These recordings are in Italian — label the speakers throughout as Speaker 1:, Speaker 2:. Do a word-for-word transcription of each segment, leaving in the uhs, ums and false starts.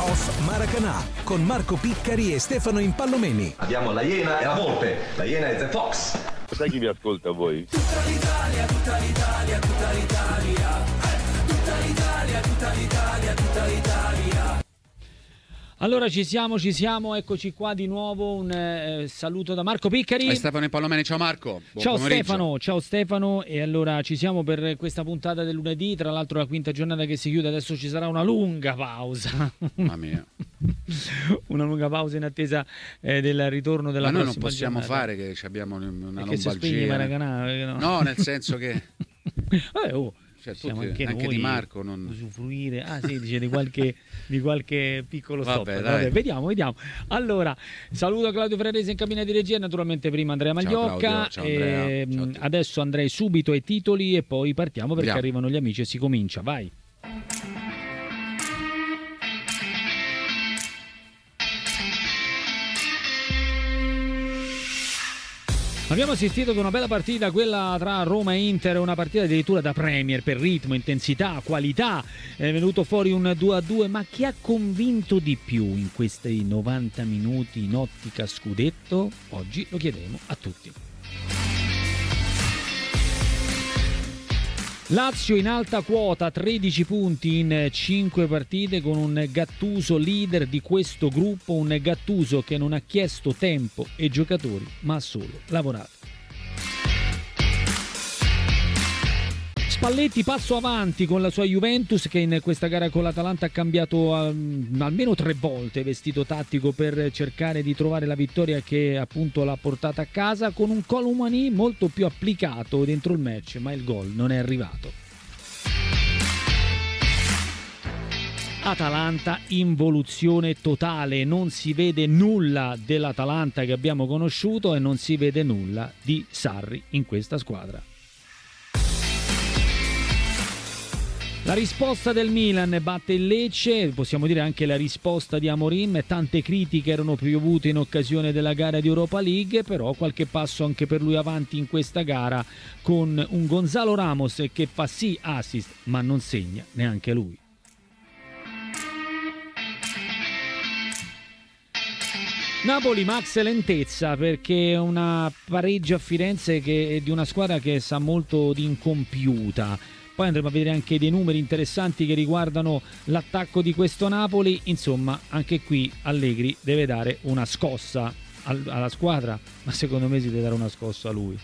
Speaker 1: Off Maracanã con Marco Piccari e Stefano Impallomeni.
Speaker 2: Abbiamo la Iena e la Volpe. La Iena è The Fox.
Speaker 3: Sai chi vi ascolta voi?
Speaker 4: Tutta l'Italia, tutta l'Italia, tutta l'Italia. Eh, tutta l'Italia, tutta l'Italia, tutta l'Italia.
Speaker 5: Allora ci siamo, ci siamo, eccoci qua di nuovo, un eh, saluto da Marco Piccari.
Speaker 6: E Stefano Impallomeni, ciao Marco. Buon
Speaker 5: ciao
Speaker 6: pomeriggio.
Speaker 5: Stefano, ciao Stefano, e allora ci siamo per questa puntata del lunedì, tra l'altro la quinta giornata che si chiude, adesso ci sarà una lunga pausa.
Speaker 6: Mamma mia.
Speaker 5: Una lunga pausa in attesa eh, del ritorno della
Speaker 6: Ma
Speaker 5: prossima
Speaker 6: noi non possiamo
Speaker 5: giornata.
Speaker 6: fare che abbiamo una
Speaker 5: Che si spegne
Speaker 6: lombalgia.
Speaker 5: Maracanã, no?
Speaker 6: No, nel senso che
Speaker 5: Vabbè, oh,
Speaker 6: cioè,
Speaker 5: siamo
Speaker 6: tutti,
Speaker 5: anche,
Speaker 6: anche
Speaker 5: noi
Speaker 6: di Marco non...
Speaker 5: usufruire. Ah sì, dice di qualche, di qualche piccolo stop.
Speaker 6: Vabbè,
Speaker 5: Vabbè,
Speaker 6: dai.
Speaker 5: vediamo, vediamo. Allora, saluto Claudio Ferrarese in cabina di regia, naturalmente prima Andrea Magliocca.
Speaker 6: Claudio, ciao Andrea,
Speaker 5: e,
Speaker 6: ciao a tutti.
Speaker 5: adesso andrei subito ai titoli e poi partiamo perché
Speaker 6: Andiamo.
Speaker 5: arrivano gli amici e si comincia. Vai. Abbiamo assistito ad una bella partita, quella tra Roma e Inter, una partita addirittura da Premier per ritmo, intensità, qualità. È venuto fuori un due a due, ma chi ha convinto di più in questi novanta minuti in ottica scudetto? Oggi lo chiederemo a tutti. Lazio in alta quota, tredici punti in cinque partite, con un Gattuso leader di questo gruppo, un Gattuso che non ha chiesto tempo e giocatori, ma ha solo lavorato. Spalletti passo avanti con la sua Juventus, che in questa gara con l'Atalanta ha cambiato um, almeno tre volte vestito tattico per cercare di trovare la vittoria che appunto l'ha portata a casa, con un Colomani molto più applicato dentro il match, ma il gol non è arrivato. Atalanta involuzione totale, non si vede nulla dell'Atalanta che abbiamo conosciuto e non si vede nulla di Sarri in questa squadra. La risposta del Milan batte il Lecce, possiamo dire anche la risposta di Amorim. Tante critiche erano piovute in occasione della gara di Europa League, però qualche passo anche per lui avanti in questa gara, con un Gonzalo Ramos che fa sì assist ma non segna neanche lui. Napoli max lentezza, perché una pareggio a Firenze che è di una squadra che sa molto di incompiuta. Poi andremo a vedere anche dei numeri interessanti che riguardano l'attacco di questo Napoli. Insomma, anche qui Allegri deve dare una scossa alla squadra, ma secondo me si deve dare una scossa a lui.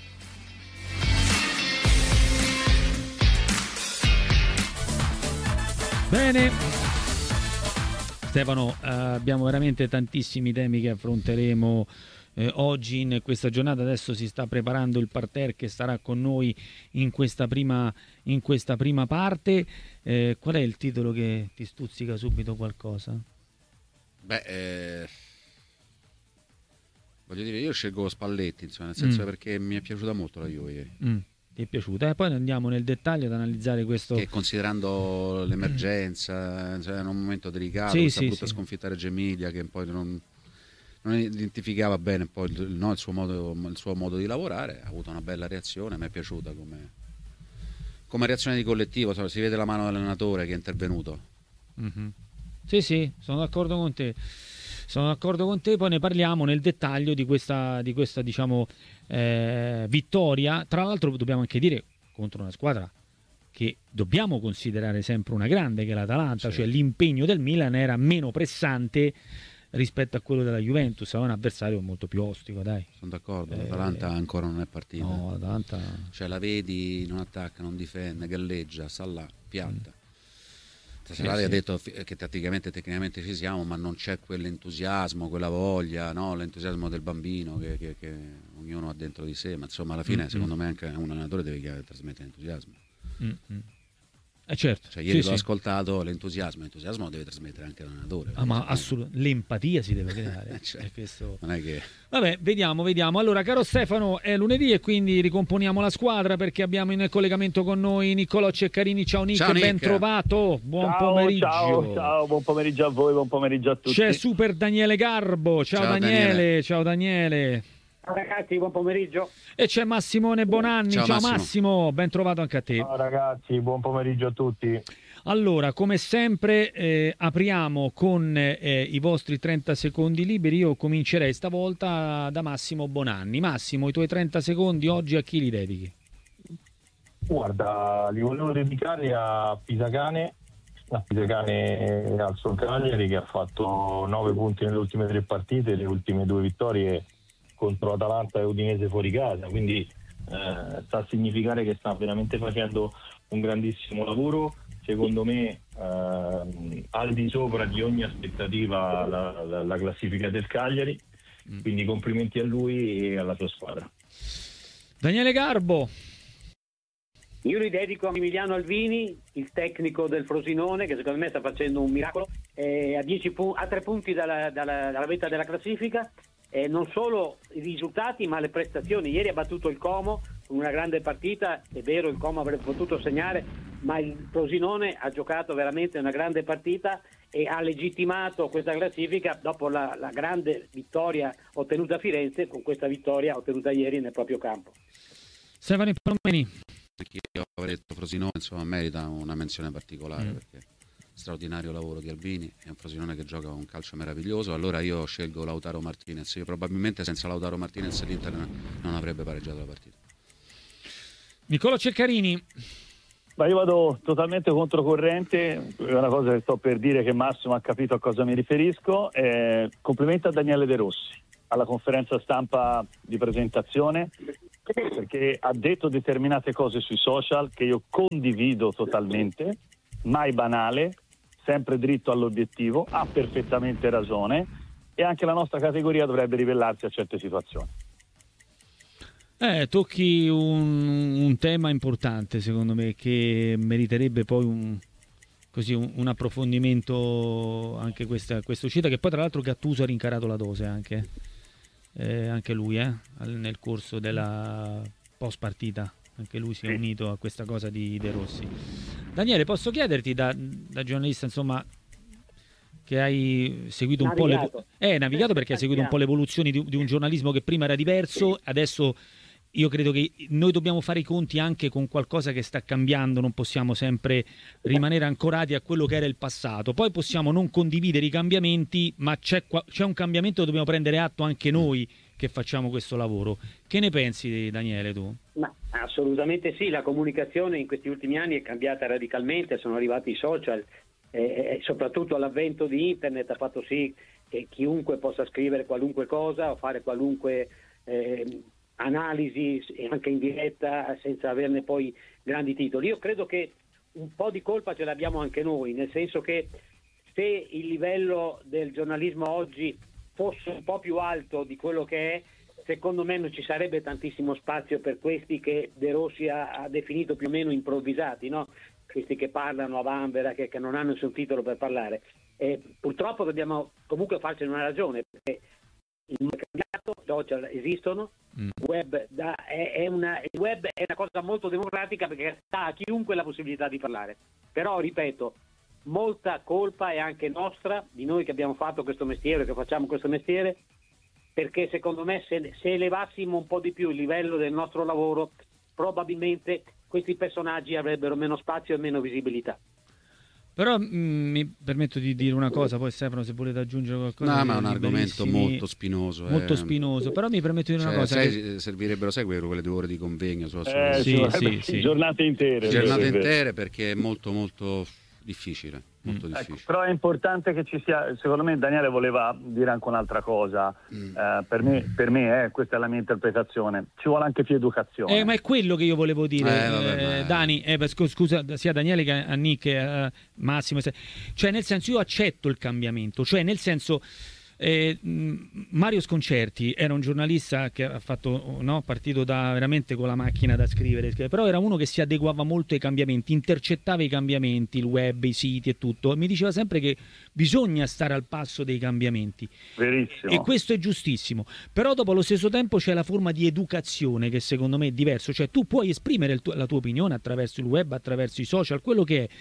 Speaker 5: Bene, Stefano, eh, abbiamo veramente tantissimi temi che affronteremo Eh, oggi in questa giornata. Adesso si sta preparando il parterre che starà con noi in questa prima, in questa prima parte. Eh, qual è il titolo che ti stuzzica subito qualcosa?
Speaker 6: Beh, eh... voglio dire, io scelgo Spalletti, insomma, nel senso
Speaker 5: Mm.
Speaker 6: perché mi è piaciuta molto la Juve ieri.
Speaker 5: Mm, ti è piaciuta? E poi andiamo nel dettaglio ad analizzare questo.
Speaker 6: Che considerando l'emergenza, cioè, in un momento delicato,
Speaker 5: Sì,
Speaker 6: questa
Speaker 5: sì,
Speaker 6: brutta
Speaker 5: sì.
Speaker 6: sconfitta a Reggio Emilia, che poi non, non identificava bene poi il, no, il, suo modo, il suo modo di lavorare, ha avuto una bella reazione, mi è piaciuta come, come reazione di collettivo, insomma, si vede la mano dell'allenatore che è intervenuto.
Speaker 5: Mm-hmm. Sì, sì, sono d'accordo con te. Sono d'accordo con te, poi ne parliamo nel dettaglio di questa, di questa diciamo, eh, vittoria. Tra l'altro dobbiamo anche dire contro una squadra che dobbiamo considerare sempre una grande, che è l'Atalanta,
Speaker 6: Sì.
Speaker 5: cioè l'impegno del Milan era meno pressante rispetto a quello della Juventus, è un avversario molto più ostico, dai.
Speaker 6: Sono d'accordo,
Speaker 5: Eh,
Speaker 6: l'Atalanta ancora non è partita.
Speaker 5: No, l'Atalanta...
Speaker 6: Cioè la vedi, non attacca, non difende, galleggia, sta là, pianta. Salari
Speaker 5: Eh,
Speaker 6: ha
Speaker 5: sì.
Speaker 6: detto fi- che tatticamente e tecnicamente ci siamo, ma non c'è quell'entusiasmo, quella voglia, no? L'entusiasmo del bambino che, che- che ognuno ha dentro di sé, ma insomma alla fine
Speaker 5: Mm-mm.
Speaker 6: secondo me anche un allenatore deve chiar- trasmettere entusiasmo.
Speaker 5: Mm-mm. Eh certo,
Speaker 6: Cioè ieri
Speaker 5: sì,
Speaker 6: l'ho
Speaker 5: sì.
Speaker 6: ascoltato, l'entusiasmo, l'entusiasmo lo deve trasmettere anche l'allenatore.
Speaker 5: Ah, ma
Speaker 6: Cioè,
Speaker 5: assolutamente l'empatia si deve creare.
Speaker 6: Cioè,
Speaker 5: è questo...
Speaker 6: non è che...
Speaker 5: Vabbè, vediamo, vediamo. Allora, caro Stefano, è lunedì e quindi ricomponiamo la squadra, perché abbiamo in collegamento con noi Niccolò Ceccarini. Ciao Nick,
Speaker 6: Ciao, Nick.
Speaker 5: ben trovato. Buon
Speaker 3: ciao,
Speaker 5: pomeriggio.
Speaker 3: Ciao, ciao, buon pomeriggio a voi, buon pomeriggio a tutti.
Speaker 5: C'è Super Daniele Garbo. Ciao,
Speaker 6: Ciao,
Speaker 5: Daniele.
Speaker 6: Daniele.
Speaker 5: Ciao Daniele.
Speaker 7: Ciao ragazzi, buon pomeriggio.
Speaker 5: E c'è Massimone Bonanni. Ciao,
Speaker 6: Ciao,
Speaker 5: Massimo.
Speaker 6: Massimo.
Speaker 5: ben trovato anche a te.
Speaker 3: Ciao ragazzi, buon pomeriggio a tutti.
Speaker 5: Allora, come sempre, eh, apriamo con eh, i vostri trenta secondi liberi. Io comincerei stavolta da Massimo Bonanni. Massimo, i tuoi trenta secondi oggi a chi li dedichi?
Speaker 8: Guarda, li volevo dedicare a Pisacane, a Pisacane al suo Cagliari, che ha fatto nove punti nelle ultime tre partite, le ultime due vittorie contro Atalanta e Udinese fuori casa, quindi eh, sta a significare che sta veramente facendo un grandissimo lavoro, secondo me eh, al di sopra di ogni aspettativa la, la, la classifica del Cagliari, quindi complimenti a lui e alla sua squadra.
Speaker 5: Daniele Garbo.
Speaker 7: Io li dedico a Emiliano Alvini, il tecnico del Frosinone, che secondo me sta facendo un miracolo, eh, a, dieci pu- a tre punti dalla, dalla, dalla vetta della classifica, eh, non solo i risultati ma le prestazioni. Ieri ha battuto il Como con una grande partita, è vero il Como avrebbe potuto segnare, ma il Frosinone ha giocato veramente una grande partita e ha legittimato questa classifica dopo la, la grande vittoria ottenuta a Firenze, con questa vittoria ottenuta ieri nel proprio campo.
Speaker 5: Stefano Palomeni.
Speaker 6: Io avrei detto Frosinone, insomma, merita una menzione particolare
Speaker 5: Mm.
Speaker 6: perché straordinario lavoro di Albini, è un Frosinone che gioca un calcio meraviglioso. Allora io scelgo Lautaro Martinez. Io probabilmente senza Lautaro Martinez l'Inter non avrebbe pareggiato la partita.
Speaker 5: Nicola Ceccarini.
Speaker 3: Ma io vado totalmente controcorrente, è una cosa che sto per dire che Massimo ha capito a cosa mi riferisco. Eh, complimenti a Daniele De Rossi, alla conferenza stampa di presentazione, perché ha detto determinate cose sui social che io condivido totalmente, mai banale, sempre dritto all'obiettivo, ha perfettamente ragione e anche la nostra categoria dovrebbe ribellarsi a certe situazioni.
Speaker 5: Eh, tocchi un, un tema importante secondo me che meriterebbe poi un, così, un, un approfondimento anche questa, questa uscita, che poi tra l'altro Gattuso ha rincarato la dose anche. Eh, anche lui eh, nel corso della post partita anche lui si è unito a questa cosa di De Rossi. Daniele, posso chiederti da, da giornalista, insomma, che hai seguito un
Speaker 7: Navigato.
Speaker 5: po' le, eh, navigato perché hai seguito un po' le evoluzioni di, di un giornalismo che prima era diverso, adesso io credo che noi dobbiamo fare i conti anche con qualcosa che sta cambiando, non possiamo sempre rimanere ancorati a quello che era il passato. Poi possiamo non condividere i cambiamenti, ma c'è, qua, c'è un cambiamento, dobbiamo prendere atto anche noi che facciamo questo lavoro. Che ne pensi, Daniele, tu?
Speaker 7: Ma assolutamente sì, la comunicazione in questi ultimi anni è cambiata radicalmente, sono arrivati i social e eh, soprattutto l'avvento di internet ha fatto sì che chiunque possa scrivere qualunque cosa o fare qualunque eh, analisi anche in diretta senza averne poi grandi titoli. Io credo che un po' di colpa ce l'abbiamo anche noi, nel senso che se il livello del giornalismo oggi fosse un po' più alto di quello che è, secondo me non ci sarebbe tantissimo spazio per questi che De Rossi ha, ha definito più o meno improvvisati, no? Questi che parlano a vanvera, che, che non hanno nessun titolo per parlare. E purtroppo dobbiamo comunque farcene una ragione, perché il mondo è cambiato, i social esistono, mm. il, web da, è, è una, il web è una cosa molto democratica perché dà a chiunque la possibilità di parlare. Però, ripeto, molta colpa è anche nostra, di noi che abbiamo fatto questo mestiere, che facciamo questo mestiere, perché secondo me se, se elevassimo un po' di più il livello del nostro lavoro, probabilmente questi personaggi avrebbero meno spazio e meno visibilità.
Speaker 5: Però mh, mi permetto di dire una cosa, poi Stefano se volete aggiungere qualcosa.
Speaker 6: No, ma è un argomento molto spinoso.
Speaker 5: Molto
Speaker 6: eh.
Speaker 5: spinoso, però mi permetto di dire
Speaker 6: cioè,
Speaker 5: una cosa.
Speaker 6: sai,
Speaker 5: che...
Speaker 6: Servirebbero, sai, quelle due ore di convegno. So,
Speaker 3: Eh,
Speaker 5: sì,
Speaker 3: sì,
Speaker 5: sì,
Speaker 3: sì,
Speaker 5: sì.
Speaker 3: giornate intere.
Speaker 6: Giornate intere perché è molto molto difficile. Molto
Speaker 5: Mm.
Speaker 6: difficile.
Speaker 3: Ecco, però è importante che ci sia, secondo me Daniele voleva dire anche un'altra cosa,
Speaker 6: Mm.
Speaker 3: eh, per me, per me eh, questa è la mia interpretazione, ci vuole anche più educazione.
Speaker 5: Eh, ma è quello che io volevo dire,
Speaker 6: Eh, vabbè,
Speaker 5: eh,
Speaker 6: ma-
Speaker 5: Dani, eh, beh, scu- scusa sia Daniele che a Nick, eh, Massimo, se- cioè nel senso io accetto il cambiamento, cioè nel senso eh, mh, Mario Sconcerti era un giornalista che ha fatto, no, partito da veramente con la macchina da scrivere, però era uno che si adeguava molto ai cambiamenti, intercettava i cambiamenti, il web, i siti e tutto, e mi diceva sempre che bisogna stare al passo dei cambiamenti.
Speaker 3: Verissimo.
Speaker 5: E questo è giustissimo, però dopo allo stesso tempo c'è la forma di educazione che secondo me è diverso, cioè tu puoi esprimere il tuo- la tua opinione attraverso il web, attraverso i social, quello che è,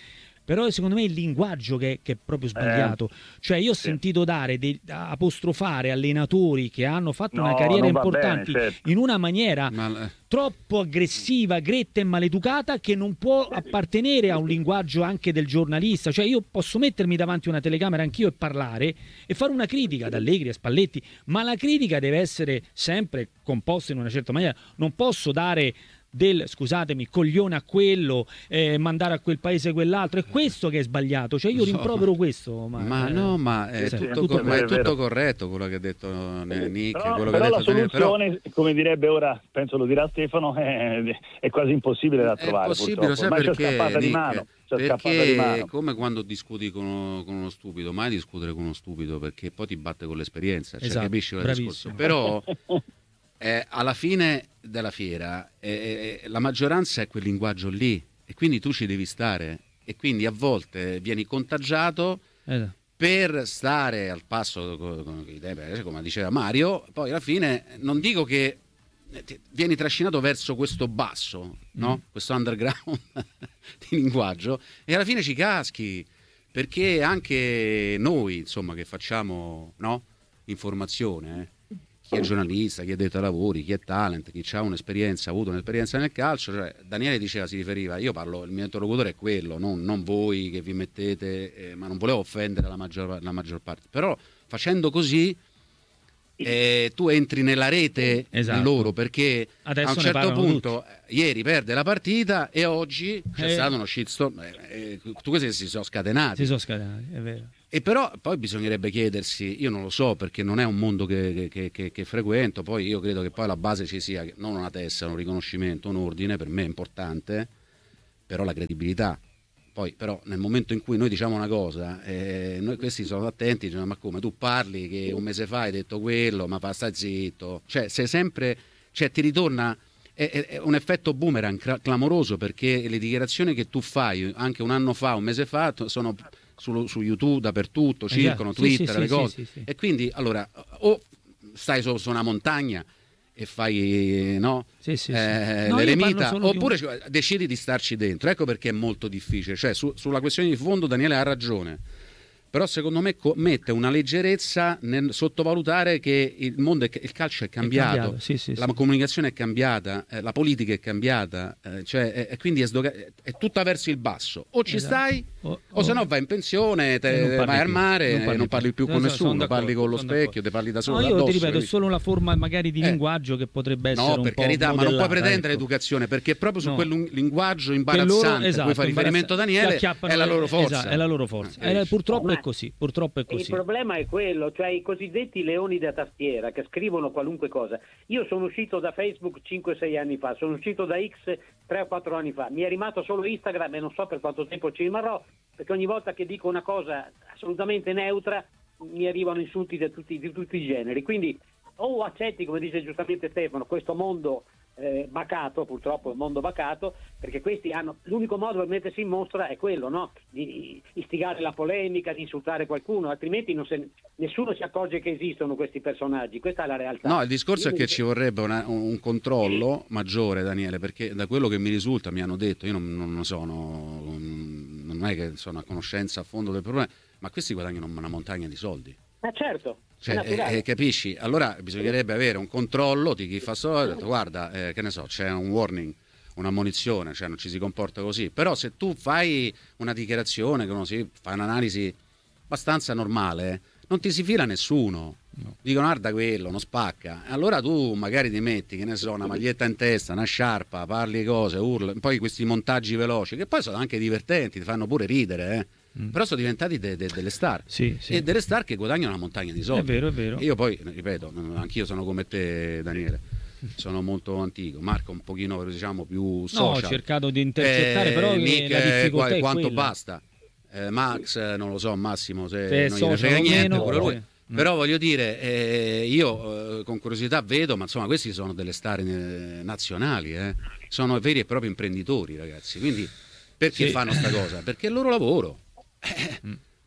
Speaker 5: però secondo me è il linguaggio che, che è proprio sbagliato.
Speaker 3: Eh,
Speaker 5: cioè io ho
Speaker 3: sì.
Speaker 5: sentito dare dei, apostrofare allenatori che hanno fatto
Speaker 3: No,
Speaker 5: una carriera
Speaker 3: non va
Speaker 5: importante
Speaker 3: bene, certo.
Speaker 5: in una maniera
Speaker 6: Ma,
Speaker 5: troppo aggressiva, gretta e maleducata, che non può appartenere a un linguaggio anche del giornalista. Cioè io posso mettermi davanti a una telecamera anch'io e parlare e fare una critica ad Allegri, a Spalletti, ma la critica deve essere sempre composta in una certa maniera. Non posso dare del, scusatemi, coglione a quello, eh, mandare a quel paese quell'altro. È questo che è sbagliato. Cioè io rimprovero questo. Ma,
Speaker 6: ma
Speaker 5: eh,
Speaker 6: no, ma è
Speaker 5: sì,
Speaker 6: tutto,
Speaker 5: tutto
Speaker 6: co- ma è
Speaker 3: vero.
Speaker 6: tutto corretto quello che ha detto Nick,
Speaker 3: Però,
Speaker 6: quello che
Speaker 3: però
Speaker 6: ha
Speaker 3: la
Speaker 6: detto Daniele, però
Speaker 3: soluzione, come direbbe ora, penso lo dirà Stefano, è, è quasi impossibile da
Speaker 6: è
Speaker 3: trovare.
Speaker 6: possibile, sai
Speaker 3: Ormai c'è
Speaker 6: perché,
Speaker 3: scappata di
Speaker 6: Nick?
Speaker 3: mano. C'è scappata di
Speaker 6: Perché
Speaker 3: mano.
Speaker 6: come quando discuti con uno, con uno stupido, mai discutere con uno stupido, perché poi ti batte con l'esperienza, cioè,
Speaker 5: Esatto,
Speaker 6: capisci il discorso?
Speaker 5: bravissimo.
Speaker 6: Però eh, alla fine della fiera eh, eh, la maggioranza è quel linguaggio lì e quindi tu ci devi stare e quindi a volte vieni contagiato
Speaker 5: esatto.
Speaker 6: per stare al passo con, con i tempi, come diceva Mario. Poi alla fine non dico che ti- vieni trascinato verso questo basso, no?
Speaker 5: Mm.
Speaker 6: Questo underground di linguaggio e alla fine ci caschi, perché anche noi, insomma, che facciamo, no, informazione, eh, chi è giornalista, chi è detto ai lavori, chi è talent, chi ha un'esperienza, ha avuto un'esperienza nel calcio, cioè Daniele diceva, si riferiva, io parlo, il mio interlocutore è quello, non, non voi che vi mettete, eh, ma non volevo offendere la maggior, la maggior parte, però facendo così eh, tu entri nella rete
Speaker 5: Esatto.
Speaker 6: loro, perché
Speaker 5: Adesso
Speaker 6: a un
Speaker 5: ne
Speaker 6: certo
Speaker 5: parlano
Speaker 6: punto eh, ieri perde la partita e oggi c'è
Speaker 5: Eh.
Speaker 6: stato uno shitstorm, eh, eh, tu questi si sono scatenati.
Speaker 5: Si sono scatenati, è vero.
Speaker 6: E però poi bisognerebbe chiedersi, io non lo so perché non è un mondo che, che, che, che frequento, poi io credo che poi alla base ci sia non una tessera, un riconoscimento, un ordine, per me è importante, però la credibilità. Poi però nel momento in cui noi diciamo una cosa, eh, noi questi sono attenti, dicono, ma come tu parli che un mese fa hai detto quello, ma fa stai zitto, cioè sei sempre, cioè ti ritorna, è, è- è un effetto boomerang cra- clamoroso, perché le dichiarazioni che tu fai anche un anno fa, un mese fa, t- sono su, su YouTube dappertutto,
Speaker 5: Esatto.
Speaker 6: circolano,
Speaker 5: Sì,
Speaker 6: Twitter,
Speaker 5: sì,
Speaker 6: le
Speaker 5: sì,
Speaker 6: cose,
Speaker 5: sì, sì.
Speaker 6: e quindi allora o stai su, su una montagna e fai, no,
Speaker 5: Sì, sì, sì.
Speaker 6: eh,
Speaker 5: No, io
Speaker 6: l'eremita,
Speaker 5: parlo solo di un-
Speaker 6: oppure cioè, decidi di starci dentro. Ecco perché è molto difficile, cioè su- sulla questione di fondo Daniele ha ragione, però secondo me co- mette una leggerezza nel sottovalutare che il mondo è, il calcio è cambiato,
Speaker 5: cambiato, sì, sì,
Speaker 6: la
Speaker 5: sì.
Speaker 6: comunicazione è cambiata, eh, la politica è cambiata, eh, cioè, è- è quindi è, sdoga- è tutta verso il basso, o ci
Speaker 5: Esatto.
Speaker 6: stai
Speaker 5: O-
Speaker 6: o, se
Speaker 5: o-
Speaker 6: no vai in pensione, te-
Speaker 5: E non parli
Speaker 6: vai al
Speaker 5: più,
Speaker 6: mare
Speaker 5: non
Speaker 6: e
Speaker 5: parli
Speaker 6: non parli più
Speaker 5: più.
Speaker 6: con
Speaker 5: Esatto, sono
Speaker 6: nessuno, parli
Speaker 5: d'accordo,
Speaker 6: con lo
Speaker 5: sono
Speaker 6: specchio,
Speaker 5: d'accordo.
Speaker 6: te parli da solo
Speaker 5: No, io
Speaker 6: addosso,
Speaker 5: ti ripeto, è
Speaker 6: capito?
Speaker 5: solo una forma magari di
Speaker 6: Eh.
Speaker 5: linguaggio che potrebbe essere
Speaker 6: No,
Speaker 5: un
Speaker 6: per
Speaker 5: po'
Speaker 6: carità, ma non puoi
Speaker 5: modellata,
Speaker 6: pretendere
Speaker 5: ecco.
Speaker 6: l'educazione, perché proprio su
Speaker 5: No.
Speaker 6: quel lung- linguaggio
Speaker 5: Che
Speaker 6: imbarazzante
Speaker 5: loro-
Speaker 6: a cui
Speaker 5: esatto,
Speaker 6: fa riferimento
Speaker 5: imbarazzante,
Speaker 6: Daniele
Speaker 5: si acchiappano
Speaker 6: è la
Speaker 5: le-
Speaker 6: loro forza.
Speaker 5: esatto, è la loro forza.
Speaker 6: Eh,
Speaker 5: Eh, purtroppo
Speaker 7: Ma-
Speaker 5: è così, purtroppo è
Speaker 7: Il
Speaker 5: così.
Speaker 7: problema è quello, cioè i cosiddetti leoni da tastiera che scrivono qualunque cosa. Io sono uscito da Facebook cinque sei anni fa, sono uscito da X tre o quattro anni fa, mi è rimasto solo Instagram e non so per quanto tempo ci rimarrò, perché ogni volta che dico una cosa assolutamente neutra mi arrivano insulti di tutti, di tutti i generi. Quindi o accetti, come dice giustamente Stefano, questo mondo eh, bacato, purtroppo è un mondo bacato, perché questi hanno l'unico modo per mettersi in mostra è quello, no? Di istigare la polemica, di insultare qualcuno, altrimenti non se- nessuno si accorge che esistono questi personaggi. Questa è la realtà.
Speaker 6: No, il discorso
Speaker 7: Io
Speaker 6: è che
Speaker 7: mi-
Speaker 6: ci vorrebbe una- un un controllo maggiore, Daniele, perché da quello che mi risulta, mi hanno detto, io non, non sono, non è che sono a conoscenza a fondo del problema, ma questi guadagnano una montagna di soldi.
Speaker 7: Ma certo, è
Speaker 6: Cioè,
Speaker 7: naturale.
Speaker 6: eh, eh, capisci? Allora bisognerebbe avere un controllo di chi fa storia, guarda, eh, che ne so, c'è un warning, un'ammonizione, cioè non ci si comporta così. Però se tu fai una dichiarazione, che uno si fa un'analisi abbastanza normale, non ti si fila nessuno. Dicono guarda quello, non spacca. Allora tu magari ti metti, che ne so, una maglietta in testa, una sciarpa, parli cose, urla, poi questi montaggi veloci, che poi sono anche divertenti, ti fanno pure ridere, eh. Però sono diventati de- de- delle star,
Speaker 5: Sì, sì.
Speaker 6: e delle star che guadagnano una montagna di soldi.
Speaker 5: È vero, è vero.
Speaker 6: Io poi, ripeto, anch'io sono come te, Daniele, sono molto antico. Marco un pochino, diciamo, più
Speaker 5: No,
Speaker 6: social.
Speaker 5: ho cercato di intercettare, però
Speaker 6: Nick,
Speaker 5: la
Speaker 6: eh,
Speaker 5: difficoltà
Speaker 6: qua-
Speaker 5: è
Speaker 6: quanto
Speaker 5: quella.
Speaker 6: basta. Eh, Max, eh, non lo so, Massimo, se
Speaker 5: Se è
Speaker 6: non gliene
Speaker 5: social
Speaker 6: frega
Speaker 5: o
Speaker 6: niente,
Speaker 5: meno,
Speaker 6: pure lui.
Speaker 5: sì.
Speaker 6: Però voglio dire, eh, io eh, con curiosità vedo, ma insomma questi sono delle star eh, nazionali, eh. Sono veri e propri imprenditori, ragazzi. Quindi perché
Speaker 5: Sì.
Speaker 6: fanno sta cosa? Perché è il loro lavoro. Eh,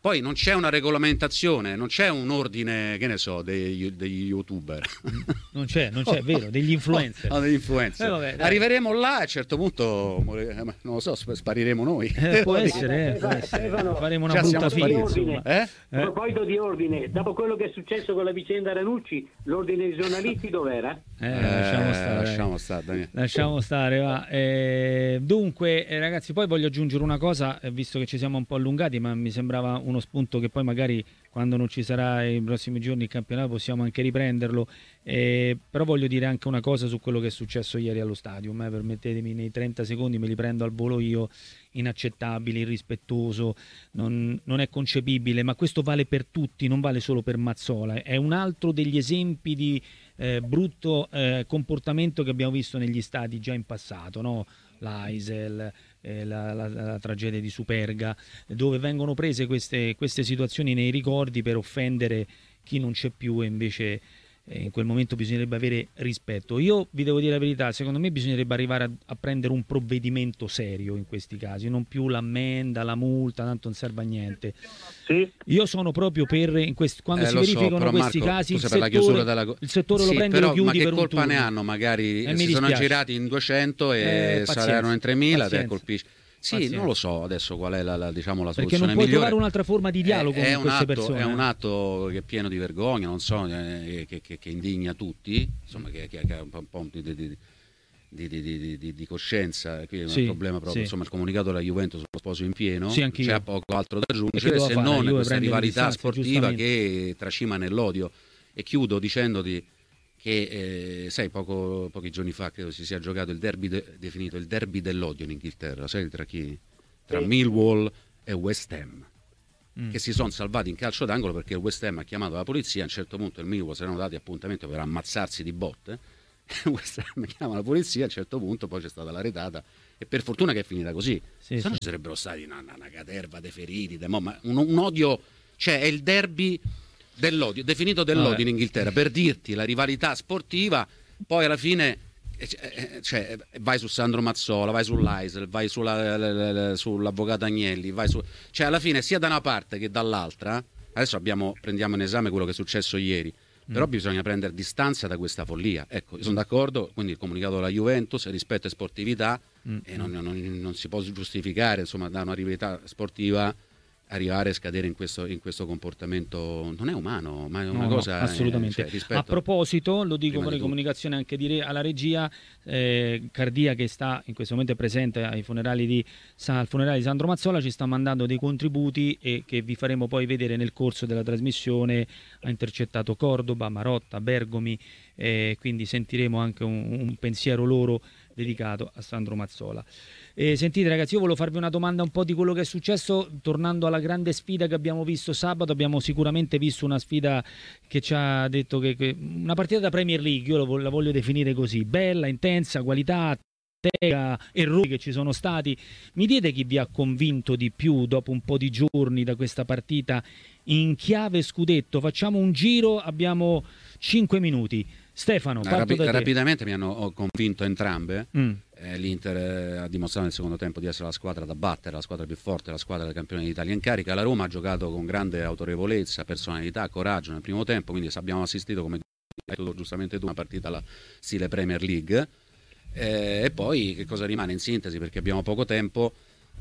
Speaker 6: Poi non c'è una regolamentazione, non c'è un ordine, che ne so, degli, degli youtuber.
Speaker 5: Non c'è, non c'è, è vero, degli influencer.
Speaker 6: No, degli influencer.
Speaker 5: Eh, vabbè,
Speaker 6: arriveremo là e a un certo punto, non lo so, spariremo noi.
Speaker 5: Eh, può essere, eh, può essere.
Speaker 7: Stefano,
Speaker 5: Faremo una
Speaker 6: già
Speaker 5: brutta
Speaker 6: siamo
Speaker 5: fine.
Speaker 6: spariti,
Speaker 5: insomma.
Speaker 6: Eh?
Speaker 7: A proposito di ordine, dopo quello che è successo con la vicenda Ranucci, l'ordine dei giornalisti dov'era?
Speaker 5: Eh, lasciamo stare,
Speaker 6: lasciamo stare, Daniele.
Speaker 5: lasciamo stare va. Eh, dunque eh, ragazzi, poi voglio aggiungere una cosa, eh, visto che ci siamo un po' allungati, ma mi sembrava uno spunto che poi magari quando non ci sarà i prossimi giorni il campionato possiamo anche riprenderlo, eh, però voglio dire anche una cosa su quello che è successo ieri allo stadio, eh, permettetemi, nei trenta secondi me li prendo al volo io. Inaccettabile, irrispettoso, non, non è concepibile, ma questo vale per tutti, non vale solo per Mazzola, è un altro degli esempi di eh, brutto eh, comportamento che abbiamo visto negli stadi già in passato, no? L'Aisel, eh, la, la, la tragedia di Superga, dove vengono prese queste, queste situazioni nei ricordi per offendere chi non c'è più, e invece eh, in quel momento bisognerebbe avere rispetto. Io vi devo dire la verità, secondo me bisognerebbe arrivare a, a prendere un provvedimento serio in questi casi, non più l'ammenda, la multa, tanto non serve a niente.
Speaker 3: Sì.
Speaker 5: Io sono proprio per, in questi, quando
Speaker 6: Eh,
Speaker 5: si
Speaker 6: lo so,
Speaker 5: verificano
Speaker 6: però,
Speaker 5: questi
Speaker 6: Marco,
Speaker 5: casi,
Speaker 6: tu
Speaker 5: il
Speaker 6: sei per la
Speaker 5: settore,
Speaker 6: chiusura della...
Speaker 5: il settore
Speaker 6: sì,
Speaker 5: lo prende
Speaker 6: però,
Speaker 5: e lo chiudi
Speaker 6: ma che
Speaker 5: per un
Speaker 6: colpa ne
Speaker 5: turno.
Speaker 6: hanno? Magari
Speaker 5: Eh,
Speaker 6: si
Speaker 5: mi
Speaker 6: sono
Speaker 5: dispiace.
Speaker 6: girati in duecento e
Speaker 5: Eh, pazienza,
Speaker 6: saranno in tremila, te
Speaker 5: pazienza.
Speaker 6: colpisci. Sì,
Speaker 5: Pazienza.
Speaker 6: non lo so adesso qual è la, la, diciamo, la
Speaker 5: Perché
Speaker 6: soluzione
Speaker 5: non puoi
Speaker 6: migliore.
Speaker 5: trovare un'altra forma di dialogo
Speaker 6: è, è
Speaker 5: con
Speaker 6: un
Speaker 5: queste
Speaker 6: atto,
Speaker 5: persone.
Speaker 6: È un atto che è pieno di vergogna, non so, eh, che, che, che indigna tutti, insomma, che, che, che ha un po', un po' di, di, di, di, di, di, di coscienza. Qui è un
Speaker 5: Sì,
Speaker 6: problema proprio,
Speaker 5: sì.
Speaker 6: insomma, il comunicato della Juventus lo sposo in pieno,
Speaker 5: Sì, anch'io.
Speaker 6: c'è poco altro da
Speaker 5: E
Speaker 6: aggiungere
Speaker 5: che
Speaker 6: se
Speaker 5: doveva fare?
Speaker 6: non
Speaker 5: Juve
Speaker 6: questa
Speaker 5: prende le
Speaker 6: rivalità
Speaker 5: distanze,
Speaker 6: sportiva
Speaker 5: giustamente.
Speaker 6: che tracima nell'odio. E chiudo dicendoti che eh, sai, poco, pochi giorni fa credo si sia giocato il derby de, definito il derby dell'odio in Inghilterra, sai tra chi? Tra
Speaker 7: Sì.
Speaker 6: Millwall e West Ham,
Speaker 5: Mm.
Speaker 6: che si sono salvati in calcio d'angolo perché il West Ham ha chiamato la polizia. A un certo punto il Millwall si erano dati appuntamento per ammazzarsi di botte, il West Ham chiama la polizia. A un certo punto poi c'è stata la retata e per fortuna che è finita così,
Speaker 5: Sì,
Speaker 6: se no
Speaker 5: sì.
Speaker 6: ci sarebbero stati una, una, una caterva dei feriti, de mo, ma un, un odio, cioè è il derby dell'odio, definito dell'odio
Speaker 5: Vabbè.
Speaker 6: in Inghilterra, per dirti la rivalità sportiva. Poi alla fine eh, cioè, vai su Sandro Mazzola, vai sull'Aisel, vai sulla, la, la, la, sull'avvocato Agnelli, vai su... cioè alla fine sia da una parte che dall'altra. Adesso abbiamo, prendiamo in esame quello che è successo ieri, però mm. bisogna prendere distanza da questa follia. Ecco, io sono d'accordo, quindi il comunicato della Juventus, rispetto e sportività, mm. e non, non, non si può giustificare, insomma, da una rivalità sportiva arrivare a scadere in questo, in questo comportamento. Non è umano, ma è una
Speaker 5: No,
Speaker 6: cosa
Speaker 5: no, assolutamente.
Speaker 6: Eh, cioè, rispetto...
Speaker 5: A proposito, lo dico
Speaker 6: Prima
Speaker 5: con
Speaker 6: di
Speaker 5: le comunicazioni anche di re, alla regia, eh, Cardia, che sta in questo momento è presente ai funerali di, al funerale di Sandro Mazzola, ci sta mandando dei contributi e che vi faremo poi vedere nel corso della trasmissione. Ha intercettato Cordoba, Marotta, Bergomi, eh, quindi sentiremo anche un, un pensiero loro dedicato a Sandro Mazzola. Eh, sentite ragazzi, io volevo farvi una domanda un po' di quello che è successo, tornando alla grande sfida che abbiamo visto sabato. Abbiamo sicuramente visto una sfida che ci ha detto che, che una partita da Premier League, io la voglio definire così, bella, intensa, qualità, tecnica, errori che ci sono stati. Mi dite chi vi ha convinto di più dopo un po' di giorni da questa partita in chiave scudetto? Facciamo un giro, abbiamo cinque minuti. Stefano, parto
Speaker 6: Rapi-
Speaker 5: da te.
Speaker 6: rapidamente mi hanno convinto entrambe.
Speaker 5: Mm.
Speaker 6: Eh, L'Inter eh, ha dimostrato nel secondo tempo di essere la squadra da battere, la squadra più forte, la squadra del campione d'Italia in carica. La Roma ha giocato con grande autorevolezza, personalità, coraggio nel primo tempo, quindi abbiamo assistito, come hai detto giustamente tu, una partita alla stile Premier League. Eh, e poi che cosa rimane in sintesi, perché abbiamo poco tempo?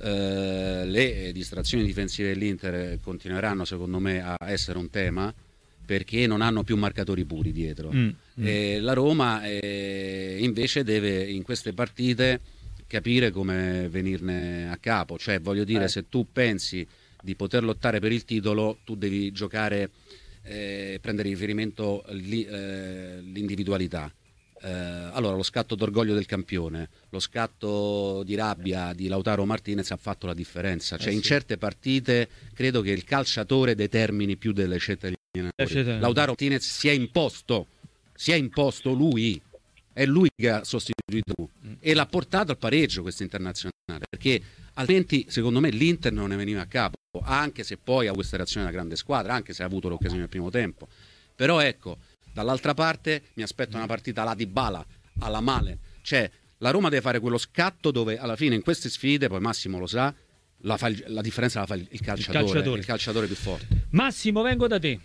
Speaker 6: Eh, le distrazioni difensive dell'Inter continueranno secondo me a essere un tema, perché non hanno più marcatori puri dietro. Mm, mm. E la Roma eh, invece deve in queste partite capire come venirne a capo, cioè voglio dire, eh. se tu pensi di poter lottare per il titolo, tu devi giocare, eh, prendere in riferimento li, eh, l'individualità. Eh, allora lo scatto d'orgoglio del campione, lo scatto di rabbia di Lautaro Martinez ha fatto la differenza, cioè eh sì. in certe partite credo che il calciatore determini più delle scelte. Lautaro Martinez si è imposto, si è imposto lui, è lui che ha sostituito mm. e l'ha portato al pareggio questo internazionale, perché altrimenti secondo me l'Inter non ne veniva a capo, anche se poi ha questa reazione una grande squadra, anche se ha avuto l'occasione nel primo tempo. Però ecco, dall'altra parte mi aspetto una partita alla Dybala, alla Malen, cioè la Roma deve fare quello scatto dove alla fine in queste sfide, poi Massimo lo sa, la, fa il, la differenza la fa il, il, calciatore, il calciatore, il calciatore più forte.
Speaker 5: Massimo, vengo da te.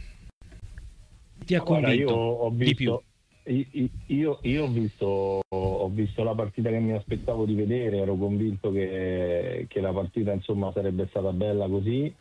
Speaker 5: Ti ha
Speaker 8: Guarda,
Speaker 5: convinto
Speaker 8: io ho visto,
Speaker 5: di più?
Speaker 8: Io, io, io ho, visto, ho visto la partita che mi aspettavo di vedere, ero convinto che, che la partita insomma sarebbe stata bella così.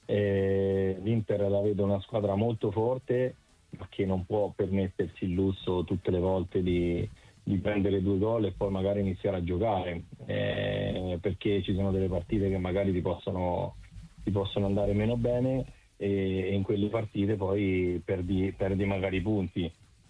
Speaker 8: E l'Inter la vedo una squadra molto forte, ma che non può permettersi il lusso tutte le volte di, di prendere due gol e poi magari iniziare a giocare, eh, perché ci sono delle partite che magari ti possono, ti possono andare meno bene, e, e in quelle partite poi perdi, perdi magari punti.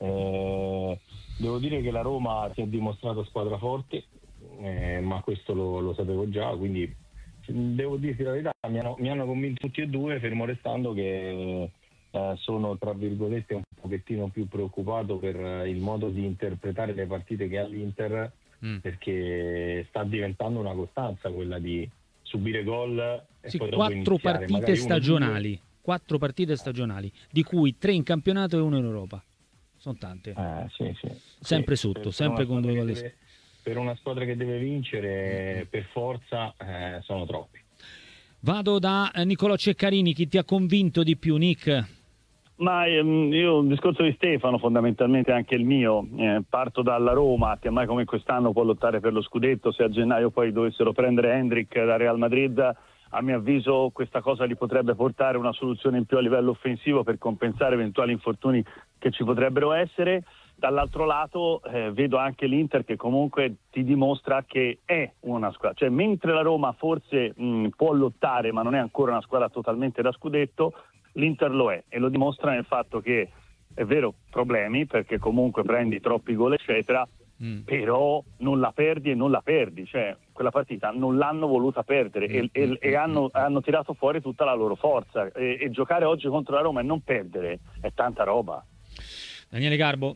Speaker 8: Eh, devo dire che la Roma si è dimostrata squadra forte, eh, ma questo lo, lo sapevo già, quindi devo dirti la verità, mi hanno, mi hanno convinto tutti e due, fermo restando che eh, sono tra virgolette un pochettino più preoccupato per il modo di interpretare le partite che ha l'Inter, mm. perché sta diventando una costanza quella di subire gol e
Speaker 5: sì,
Speaker 8: poi dopo
Speaker 5: quattro
Speaker 8: iniziare.
Speaker 5: partite stagionali, quattro partite stagionali, di cui tre in campionato e uno in Europa. Sono tante.
Speaker 8: Eh, sì, sì.
Speaker 5: Sempre
Speaker 8: sì,
Speaker 5: sotto, sempre con due gol.
Speaker 8: Per una squadra che deve vincere per forza eh, sono troppi.
Speaker 5: Vado da Nicolò Ceccarini, chi ti ha convinto di più, Nick?
Speaker 3: Ma ehm, io un discorso di Stefano, fondamentalmente anche il mio, eh, parto dalla Roma, che mai come quest'anno può lottare per lo scudetto. Se a gennaio poi dovessero prendere Hendrick da Real Madrid, a mio avviso questa cosa gli potrebbe portare una soluzione in più a livello offensivo per compensare eventuali infortuni che ci potrebbero essere. Dall'altro lato eh, vedo anche l'Inter che comunque ti dimostra che è una squadra, cioè mentre la Roma forse mh, può lottare ma non è ancora una squadra totalmente da scudetto, l'Inter lo è, e lo dimostra nel fatto che è vero, problemi perché comunque prendi troppi gol eccetera, mm. però non la perdi e non la perdi, cioè quella partita non l'hanno voluta perdere mm. e, e, e hanno, hanno tirato fuori tutta la loro forza, e, e giocare oggi contro la Roma e non perdere è tanta roba.
Speaker 5: Daniele Garbo.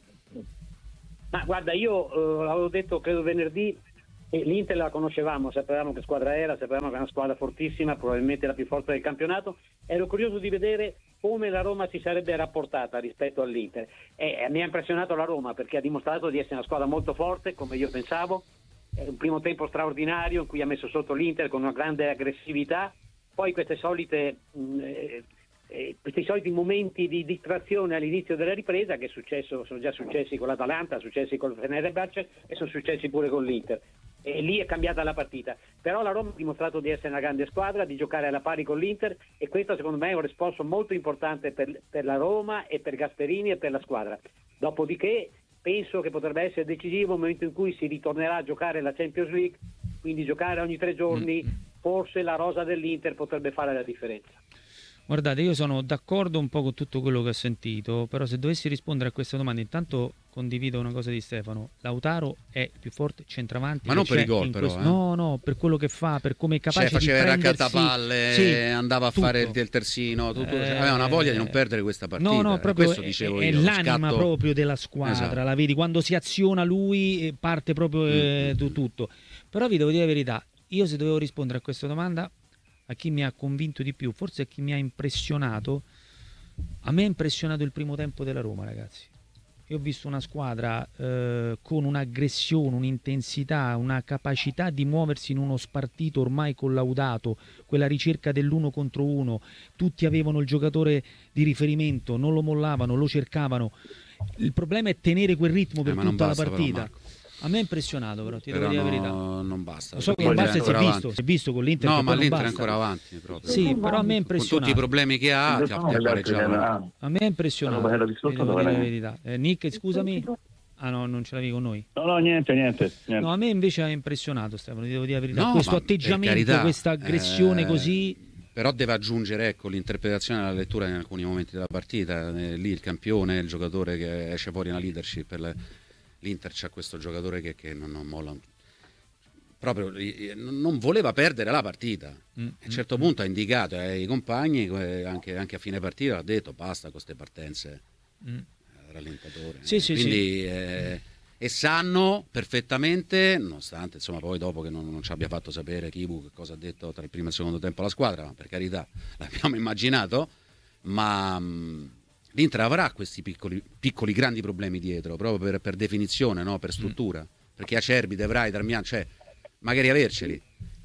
Speaker 7: Ma guarda, io eh, l'avevo detto credo venerdì, e l'Inter la conoscevamo, sapevamo che squadra era, sapevamo che era una squadra fortissima, probabilmente la più forte del campionato. Ero curioso di vedere come la Roma si sarebbe rapportata rispetto all'Inter, e mi ha impressionato la Roma perché ha dimostrato di essere una squadra molto forte, come io pensavo. Un primo tempo straordinario in cui ha messo sotto l'Inter con una grande aggressività, poi queste solite mh, eh, Eh, questi soliti momenti di distrazione all'inizio della ripresa che è successo, sono già successi con l'Atalanta, sono successi con il Fenerbahce e sono successi pure con l'Inter, e lì è cambiata la partita. Però la Roma ha dimostrato di essere una grande squadra, di giocare alla pari con l'Inter, e questo secondo me è un responso molto importante per, per la Roma e per Gasperini e per la squadra. Dopodiché penso che potrebbe essere decisivo il momento in cui si ritornerà a giocare la Champions League, quindi giocare ogni tre giorni, forse la rosa dell'Inter potrebbe fare la differenza.
Speaker 5: Guardate, io sono d'accordo un po' con tutto quello che ho sentito, però se dovessi rispondere a questa domanda, intanto condivido una cosa di Stefano: Lautaro è il più forte centravanti.
Speaker 6: Ma non per i gol però,
Speaker 5: questo...
Speaker 6: eh.
Speaker 5: No, no, per quello che fa, per come è capace
Speaker 6: cioè,
Speaker 5: di
Speaker 6: faceva
Speaker 5: prendersi...
Speaker 6: il raccattapalle,
Speaker 5: sì,
Speaker 6: andava a
Speaker 5: tutto.
Speaker 6: fare il, il terzino, tutto.
Speaker 5: Eh,
Speaker 6: Cioè, aveva una voglia di non perdere questa partita.
Speaker 5: No, no, proprio
Speaker 6: questo dicevo
Speaker 5: è,
Speaker 6: io,
Speaker 5: è l'anima
Speaker 6: scatto...
Speaker 5: proprio della squadra, esatto. La vedi quando si aziona lui, parte proprio eh, mm. tutto. Però vi devo dire la verità, io se dovevo rispondere a questa domanda, a chi mi ha convinto di più, forse a chi mi ha impressionato, a me ha impressionato il primo tempo della Roma, ragazzi. Io ho visto una squadra eh, con un'aggressione, un'intensità, una capacità di muoversi in uno spartito ormai collaudato, quella ricerca dell'uno contro uno, tutti avevano il giocatore di riferimento, non lo mollavano, lo cercavano. Il problema è tenere quel ritmo per
Speaker 6: eh,
Speaker 5: tutta la
Speaker 6: basta,
Speaker 5: partita.
Speaker 6: Però,
Speaker 5: a me è impressionato, però ti
Speaker 6: però
Speaker 5: devo dire
Speaker 6: no,
Speaker 5: la verità.
Speaker 6: Non basta.
Speaker 5: Lo so che non basta, si è visto, si è visto con l'Inter.
Speaker 6: No,
Speaker 5: che
Speaker 6: ma
Speaker 5: poi
Speaker 6: l'Inter
Speaker 5: non
Speaker 6: è
Speaker 5: basta.
Speaker 6: ancora avanti proprio.
Speaker 5: Sì, però a me è impressionato.
Speaker 6: Con tutti i problemi che ha, ti ha pareggiato.
Speaker 5: A me è impressionato. Devo dire la verità. Eh, Nick, scusami. Ah no, non ce l'avevi con noi?
Speaker 3: No, no, niente, niente. niente.
Speaker 5: No, a me invece ha impressionato, Stefano, ti devo dire la verità.
Speaker 6: No,
Speaker 5: questo atteggiamento,
Speaker 6: carità,
Speaker 5: questa aggressione
Speaker 6: eh...
Speaker 5: così...
Speaker 6: Però deve aggiungere, ecco, l'interpretazione e la lettura in alcuni momenti della partita. Eh, lì il campione, il giocatore che esce fuori una leadership. Per le... L'Inter c'ha questo giocatore che, che non, non molla, proprio non voleva perdere la partita. Mm, a un certo mm, punto mm. ha indicato ai compagni, anche, anche a fine partita, ha detto basta con queste partenze mm. rallentatore.
Speaker 5: Sì, sì,
Speaker 6: Quindi,
Speaker 5: sì.
Speaker 6: Eh, e sanno perfettamente, nonostante insomma poi dopo che non, non ci abbia fatto sapere Kibu che cosa ha detto tra il primo e il secondo tempo alla squadra, ma per carità l'abbiamo immaginato, ma mh, l'Inter avrà questi piccoli, piccoli grandi problemi dietro, proprio per, per definizione, no? Per struttura, mm. perché Acerbi, De Vrij, Darmian, cioè magari averceli,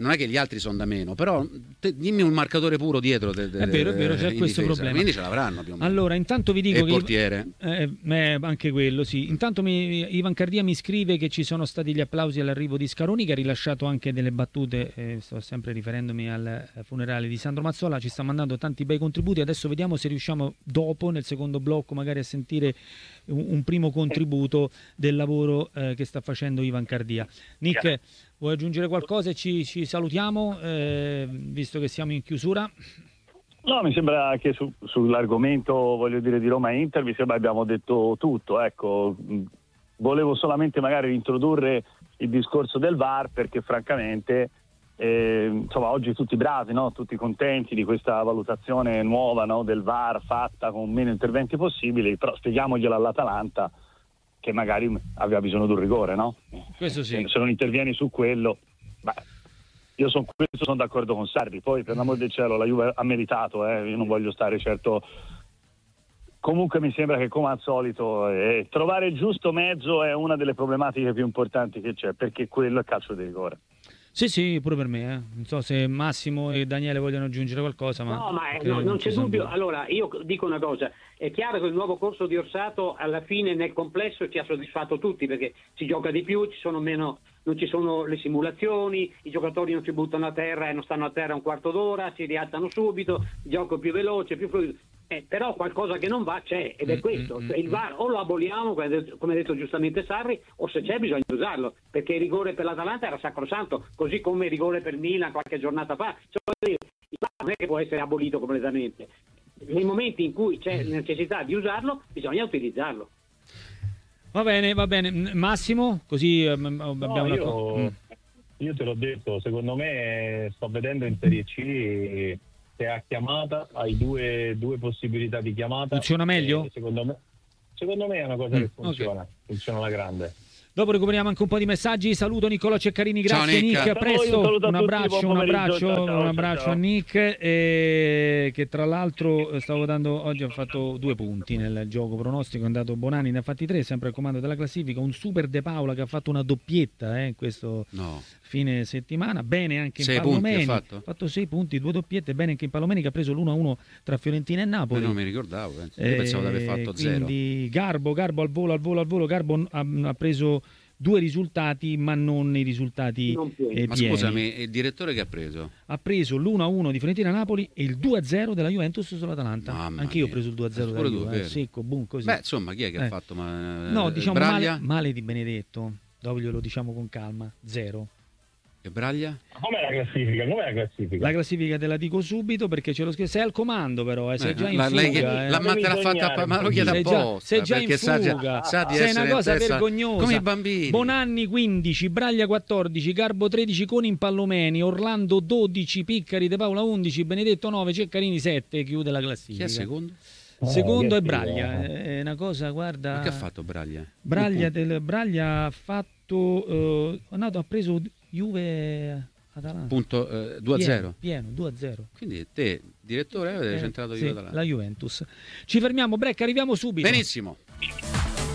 Speaker 6: non è che gli altri sono da meno, però te, dimmi un marcatore puro dietro. De, de,
Speaker 5: è vero, è vero, c'è questo
Speaker 6: difesa.
Speaker 5: problema.
Speaker 6: Quindi ce l'avranno più o meno.
Speaker 5: Allora, intanto vi dico
Speaker 6: e
Speaker 5: che
Speaker 6: portiere.
Speaker 5: Eh, eh, anche quello, sì. Intanto mi, Ivan Cardia mi scrive che ci sono stati gli applausi all'arrivo di Scaroni, che ha rilasciato anche delle battute, eh, sto sempre riferendomi al funerale di Sandro Mazzola, ci sta mandando tanti bei contributi. Adesso vediamo se riusciamo dopo, nel secondo blocco, magari a sentire un, un primo contributo del lavoro eh, che sta facendo Ivan Cardia. Nick, vuoi aggiungere qualcosa e ci, ci salutiamo, eh, visto che siamo in chiusura?
Speaker 3: No, mi sembra che su, sull'argomento, voglio dire, di Roma Inter, mi sembra abbiamo detto tutto. Ecco, volevo solamente magari introdurre il discorso del V A R, perché francamente eh, insomma oggi tutti bravi, no? Tutti contenti di questa valutazione nuova, no? Del V A R fatta con meno interventi possibili, però spieghiamoglielo all'Atalanta che magari aveva bisogno di un rigore, no?
Speaker 5: Questo sì.
Speaker 3: Se non intervieni su quello, beh, io sono questo sono d'accordo con Sarri. Poi per l'amor del cielo la Juve ha meritato, eh? Io non voglio stare certo. Comunque mi sembra che, come al solito, eh, trovare il giusto mezzo è una delle problematiche più importanti che c'è, perché quello è calcio di rigore.
Speaker 5: Sì, sì, pure per me. Eh. Non so se Massimo e Daniele vogliono aggiungere qualcosa, ma
Speaker 7: no, ma no, non c'è dubbio. Allora, io dico una cosa: è chiaro che il nuovo corso di Orsato alla fine nel complesso ci ha soddisfatto tutti, perché si gioca di più, ci sono meno, non ci sono le simulazioni, i giocatori non si buttano a terra e non stanno a terra un quarto d'ora, si rialzano subito, il gioco è più veloce, più fluido. Eh, però qualcosa che non va c'è, ed è questo, cioè il V A R o lo aboliamo, come ha detto giustamente Sarri, o se c'è bisogna usarlo, perché il rigore per l'Atalanta era sacrosanto, così come il rigore per Milan qualche giornata fa. Cioè, il V A R non è che può essere abolito completamente, nei momenti in cui c'è necessità di usarlo bisogna utilizzarlo.
Speaker 5: Va bene, va bene. Massimo, così abbiamo
Speaker 8: no,
Speaker 5: una
Speaker 8: io,
Speaker 5: cosa.
Speaker 8: Io te l'ho detto, secondo me sto vedendo in Serie C, se ha chiamata, hai due, due possibilità di chiamata.
Speaker 5: Funziona meglio?
Speaker 8: Secondo me, secondo me è una cosa
Speaker 5: mm,
Speaker 8: che funziona,
Speaker 5: okay.
Speaker 8: funziona alla grande.
Speaker 5: Dopo recuperiamo anche un po' di messaggi. Saluto Niccolò Ceccarini, grazie.
Speaker 6: Ciao, Nick.
Speaker 5: Nick, a presto. Un abbraccio, un abbraccio,
Speaker 3: ciao, ciao,
Speaker 5: un abbraccio
Speaker 3: ciao.
Speaker 5: a Nick, eh, che tra l'altro stavo dando oggi, ha fatto due punti nel gioco pronostico, è andato Bonani, ne ha fatti tre, sempre al comando della classifica. Un super De Paula che ha fatto una doppietta eh, in questo
Speaker 6: no.
Speaker 5: fine settimana. Bene anche in
Speaker 6: sei
Speaker 5: Palomeni,
Speaker 6: punti ha fatto?
Speaker 5: ha fatto sei punti, due doppiette. Bene anche in Palomeni, che ha preso l'uno a uno tra Fiorentina e Napoli.
Speaker 6: Ma non mi ricordavo, penso. Io pensavo di aver fatto zero.
Speaker 5: Quindi Garbo, Garbo al volo, al volo, al volo. Garbo ha, ha preso due risultati, ma non i risultati eh,
Speaker 6: ma
Speaker 5: pieni.
Speaker 6: scusami, il direttore che ha preso?
Speaker 5: Ha preso l'uno a uno di Fiorentina Napoli e il due a zero della Juventus sull'Atalanta. Anche io ho preso il due a zero della Juve, eh, secco, boom, così.
Speaker 6: Beh, insomma, chi è che
Speaker 5: eh.
Speaker 6: ha fatto? Ma,
Speaker 5: no, diciamo
Speaker 6: Braglia?
Speaker 5: male, male di Benedetto. Dopo glielo diciamo con calma, zero.
Speaker 6: E Braglia?
Speaker 8: Com'è la classifica? Com'è la classifica?
Speaker 5: La classifica te la dico subito perché ce l'ho scritto. Sei al comando, però, eh, sei
Speaker 6: eh,
Speaker 5: già in
Speaker 6: la,
Speaker 5: fuga.
Speaker 6: lei che,
Speaker 5: eh.
Speaker 6: la, ma te l'ha fatta, ma lo chiede apposta.
Speaker 5: Sei già, sei già in
Speaker 6: sa,
Speaker 5: fuga.
Speaker 6: Sa di
Speaker 5: sei una cosa
Speaker 6: testa,
Speaker 5: vergognosa.
Speaker 6: come i bambini.
Speaker 5: Bonanni quindici, Braglia quattordici, Garbo tredici con Impallomeni, Orlando dodici, Piccari, De Paula undici, Benedetto nove, Ceccarini sette. Chiude la classifica.
Speaker 6: Chi è secondo?
Speaker 5: Secondo
Speaker 8: eh,
Speaker 5: è Braglia. È una cosa, guarda.
Speaker 6: Ma che ha fatto Braglia?
Speaker 5: Braglia, del, Braglia ha fatto. Uh, no, ha preso Juve. Atalanta.
Speaker 6: Punto eh, due a zero.
Speaker 5: Pieno, pieno, due a zero.
Speaker 6: Quindi te, direttore, avete
Speaker 5: eh,
Speaker 6: centrato
Speaker 5: sì,
Speaker 6: Juve Atalanta.
Speaker 5: la Juventus. Ci fermiamo, break, arriviamo subito.
Speaker 6: Benissimo.